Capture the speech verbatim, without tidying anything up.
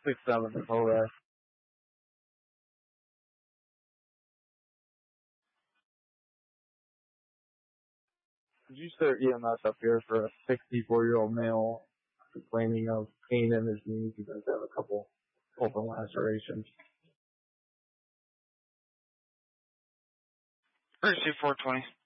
six seven Kodak. Did you start E M S up here for a sixty-four-year-old male complaining of pain in his knees? He does have a couple open lacerations. First four twenty.